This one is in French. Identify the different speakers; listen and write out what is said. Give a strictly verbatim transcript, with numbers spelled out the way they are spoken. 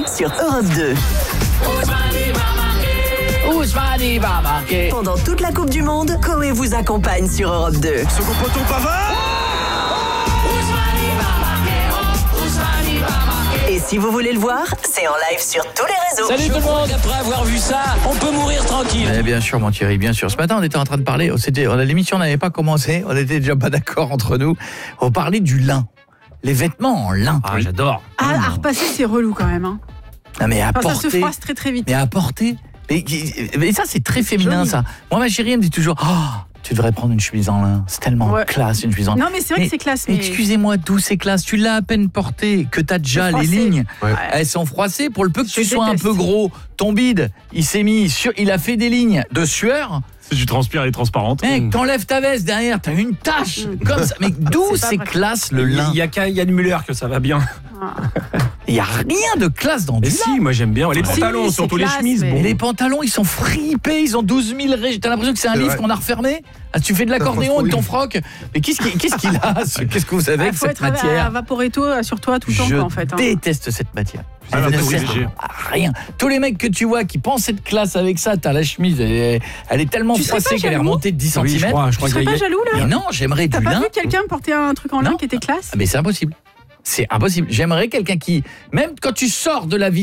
Speaker 1: sur Europe deux.
Speaker 2: Ousmane va marquer.
Speaker 1: Pendant toute la Coupe du Monde, Koé vous accompagne sur Europe deux.
Speaker 3: Second poteau Pavard.
Speaker 1: Et si vous voulez le voir, c'est en live sur tous les réseaux.
Speaker 2: Salut tout le monde. Après avoir vu ça, on peut mourir tranquille.
Speaker 4: Eh bien sûr, mon Thierry, bien sûr. Ce matin, on était en train de parler. C'était, l'émission n'avait pas commencé. On était déjà pas d'accord entre nous. On parlait du lin. Les vêtements en lin.
Speaker 2: Ah, j'adore.
Speaker 5: Ah, à repasser, c'est relou quand même. Hein.
Speaker 4: Non, mais à
Speaker 5: Enfin,
Speaker 4: porter.
Speaker 5: ça se froisse très très vite.
Speaker 4: Mais à porter. Mais, mais ça, c'est très féminin,
Speaker 5: joli.
Speaker 4: ça. Moi, ma chérie, elle me dit toujours, oh, tu devrais prendre une chemise en lin. C'est tellement
Speaker 5: Ouais.
Speaker 4: classe, une chemise en lin.
Speaker 5: Non, mais c'est vrai que c'est classe. Mais...
Speaker 4: Excusez-moi, d'où c'est classe? Tu l'as à peine porté, que t'as déjà les
Speaker 5: froissé.
Speaker 4: lignes.
Speaker 3: Ouais.
Speaker 4: Elles sont froissées. Pour le peu que
Speaker 5: Je
Speaker 4: tu sois un
Speaker 5: déteste.
Speaker 4: peu gros, ton bide, il s'est mis sur, il a fait des lignes de sueur.
Speaker 3: Si tu transpires, elle est transparente.
Speaker 4: Mec, t'enlèves ta veste derrière, t'as une tache
Speaker 5: Mm.
Speaker 4: comme ça. Mais d'où
Speaker 5: C'est pas
Speaker 4: c'est
Speaker 5: vrai.
Speaker 4: classe le
Speaker 3: Il
Speaker 4: lin?
Speaker 3: y a qu'à Yann Muller que ça va bien.
Speaker 4: Il y a rien de classe dans du
Speaker 3: Mais
Speaker 4: lin.
Speaker 3: si, moi j'aime bien. Les
Speaker 5: Si,
Speaker 3: pantalons,
Speaker 5: c'est
Speaker 3: surtout
Speaker 5: classe,
Speaker 3: les chemises.
Speaker 5: mais-
Speaker 3: Bon.
Speaker 4: Et les pantalons, ils sont fripés, ils ont douze mille ré... T'as l'impression que c'est un
Speaker 3: C'est
Speaker 4: livre
Speaker 3: vrai.
Speaker 4: qu'on a refermé? Ah, tu fais de l'accordéon avec ton froc? Mais qu'est-ce qu'il qu'est-ce qu'il a ce- Qu'est-ce que vous avez
Speaker 5: Il
Speaker 4: avec
Speaker 5: faut
Speaker 4: cette
Speaker 5: être à
Speaker 4: matière?
Speaker 5: Vaporetto sur toi tout le temps,
Speaker 4: Je
Speaker 5: quoi, en fait. Hein.
Speaker 4: déteste cette matière.
Speaker 3: Ah,
Speaker 4: Je
Speaker 3: bah,
Speaker 4: déteste
Speaker 3: oui, léger.
Speaker 4: rien. Tous les mecs que tu vois qui pensent être classe avec ça, t'as la chemise, elle est, elle est tellement
Speaker 5: Tu serais
Speaker 4: froissée
Speaker 5: pas
Speaker 4: qu'elle est
Speaker 5: jaloux
Speaker 4: remontée de dix
Speaker 3: Oui, je
Speaker 4: centimètres.
Speaker 3: crois, je
Speaker 5: Tu
Speaker 3: crois
Speaker 5: serais
Speaker 3: qu'il y
Speaker 5: pas
Speaker 3: a-
Speaker 5: jaloux, là?
Speaker 4: Mais non, j'aimerais du
Speaker 5: T'as pas
Speaker 4: lin.
Speaker 5: vu quelqu'un porter un truc en lin
Speaker 4: Non.
Speaker 5: qui était classe?
Speaker 4: Ah, mais c'est impossible. C'est impossible. J'aimerais quelqu'un qui, même quand tu sors de la vie